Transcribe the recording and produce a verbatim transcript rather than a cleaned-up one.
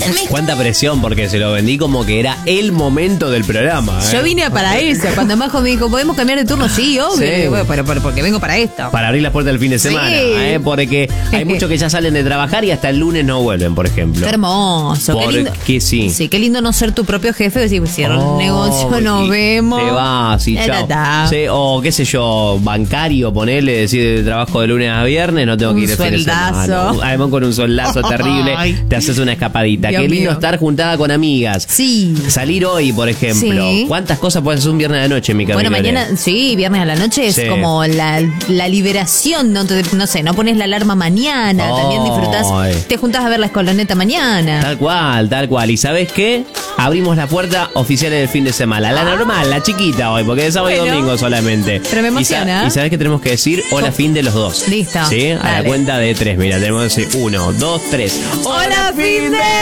Cuánta presión, porque se lo vendí como que era el momento del programa. ¿eh? Yo vine para eso. Cuando Majo me dijo, ¿podemos cambiar de turno? Sí, obvio. Sí. Bueno, pero, pero porque vengo para esto. Para abrir las puertas del fin de semana. Sí. ¿eh? Porque hay muchos que ya salen de trabajar y hasta el lunes no vuelven, por ejemplo. Qué hermoso. Porque qué lindo. sí. Sí, qué lindo no ser tu propio jefe. Decir, pues, cierro oh, el negocio, nos vemos. Te vas y chao. Sí, o qué sé yo, bancario, ponerle, decir de trabajo de lunes a viernes, no tengo un que ir de fin de semana. Además con un soldazo terrible, ay, te haces una escapadita. Dios qué lindo mío. Estar juntada con amigas. Sí. Salir hoy, por ejemplo. Sí. ¿Cuántas cosas puedes hacer un viernes a la noche, mi Camila? Bueno, mañana, sí, viernes a la noche es sí. como la, la liberación. No, te, no sé, no pones la alarma mañana. Oh, también disfrutás. Ay. Te juntás a ver la escoloneta mañana. Tal cual, tal cual. ¿Y sabes qué? Abrimos la puerta oficial del fin de semana. La normal, la chiquita hoy, porque es sábado bueno, y domingo solamente. Pero me emociona. ¿Y, sa- ¿Y sabes qué tenemos que decir? Hola, fin de los dos. Listo. ¿Sí? A dale. la cuenta de tres. Mira, tenemos que decir uno, dos, tres. ¡Hola, fin de!